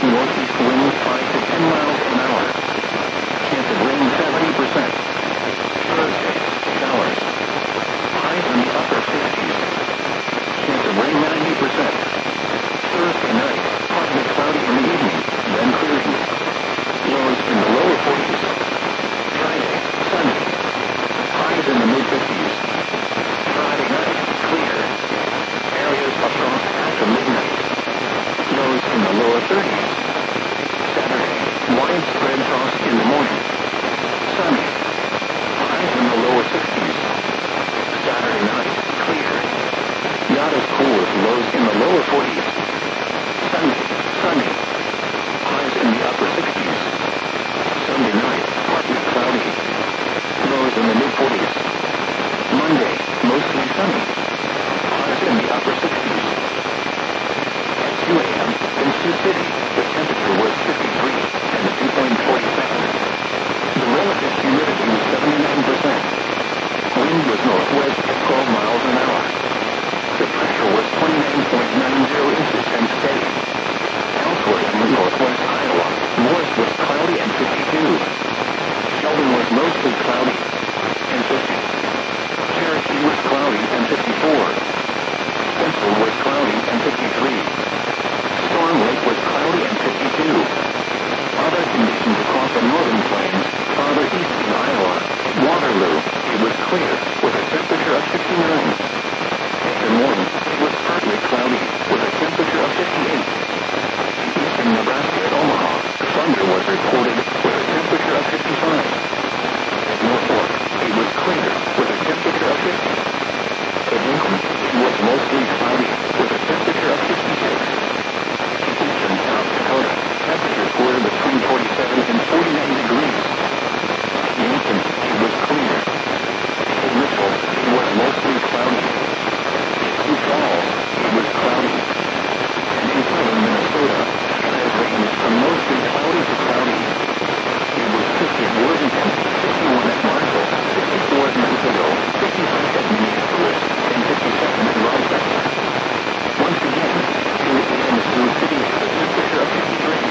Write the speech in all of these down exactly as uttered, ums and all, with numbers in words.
Northeast winds five to ten miles an hour. Chance of rain seventy percent. Thursday, showers. Highs in the upper sixties. Chance of rain ninety percent. Thursday night, partly cloudy in the evening, then clearing. Lows in the lower forties. Friday, sunny. Highs in the mid-fifties. Friday night, clear. Areas of frost after midnight. Lows in the lower thirties. Saturday, widespread frost in the morning. Sunny. Highs in the lower sixties. Saturday night, clear. Not as cool as lows in the lower forties. Sunday, sunny. Highs in the upper sixties. Sunday night, partly cloudy. Lows in the mid-forties. Monday, mostly sunny. Highs in the upper sixties. At two a.m. in Sioux City, the temperature was fifty-three and the dew point forty-seven. The relative humidity was seventy-nine percent. Wind was northwest at twelve miles an hour. The pressure was twenty-nine point nine zero inches and steady. Elsewhere in northwest Iowa, Morris was cloudy and fifty-two. Sheldon was mostly cloudy and fifty. Cherokee was cloudy and fifty-four. Spencer was cloudy and fifty-three. Storm Lake was cloudy and fifty-two. Other conditions across the northern plains, farther east in Iowa, Waterloo, it was clear, with a temperature of fifty-nine. After morning, it was partly cloudy, with a temperature of fifty-eight. Eastern Nebraska at Omaha, thunder was reported, with a temperature of fifty-five. At Norfolk, it was clear, with a temperature of fifty. At Lincoln, it was mostly cloudy, with a temperature of fifty-six. In eastern South Dakota, temperatures were between forty-seven and forty-nine degrees. At Yankton, it was clear. At Mitchell, it was mostly cloudy. At Sioux Falls, it was cloudy. And in southern Minnesota, skies ranged from mostly cloudy to cloudy. It was fifty at Worthington, fifty-one at Marshall, fifty-four at Monticello, fifty-five at Minneapolis, and fifty-seven at Rochester. Once again, two a.m. Sioux City had a temperature of fifty-three.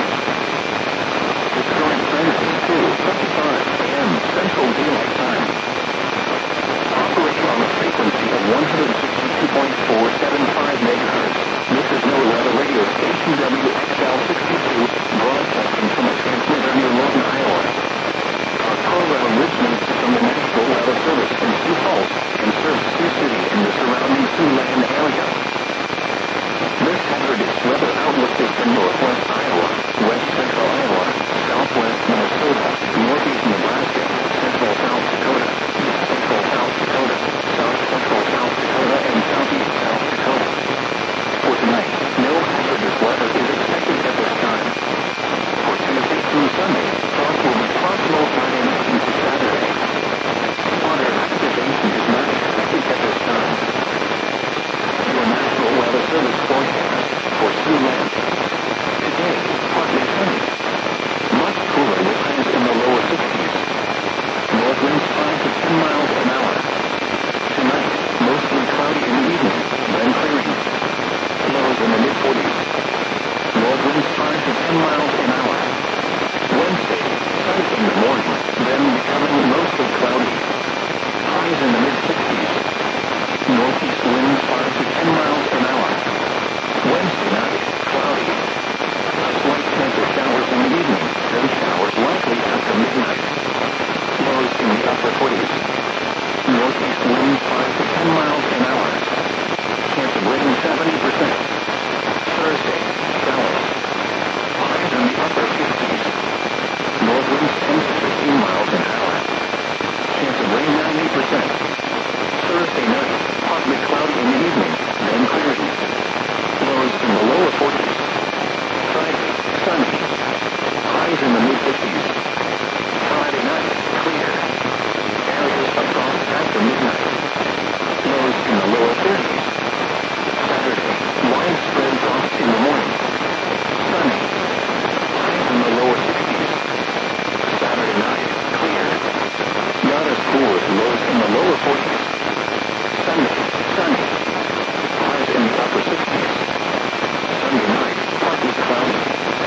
The current time is two fifty-five a.m. Central Daylight Time. Operating on a frequency of one hundred sixty-two point four seven five megahertz. This is NOAA Weather Radio Station W X L sixty-two, broadcasting from a transmitter near Lawton, Iowa. Our program originates from the National Weather Service in Sioux Falls and serves Sioux City and the surrounding Siouxland area. This hazardous weather outlook is for northwest Iowa, west central Iowa, southwest Minnesota, northeast Nebraska, central South Dakota, east central South Dakota, south central South Dakota, and southeast South Dakota. For tonight, no hazardous weather is expected at this time. For Tuesday through Sunday, frost will be possible Friday night into Saturday. Water activation is not expected at this time. Your National Weather Service forecast for Siouxland. Today, partly sunny. Much cooler with highs in the lower sixties. North winds five to ten miles an hour. Tonight, mostly cloudy in the evening, then clearing. Lows in the mid-forties. North winds five to ten miles an hour. Wednesday, sunny in the morning, then becoming mostly cloudy. Highs in the mid-sixties. Northeast winds five to ten miles an hour. Wednesday night, cloudy. A slight chance of showers in the evening, then showers likely after midnight. Lows in the upper forties. Northeast winds five to ten miles an hour. Chance of rain seventy percent. Thursday, showers. Highs in the upper fifties. North winds ten to fifteen miles an hour. Chance of rain ninety percent. Thursday night, partly cloudy in the evening, then clearing. Lows in the lower forties. Friday, sunny. Highs in the mid-fifties.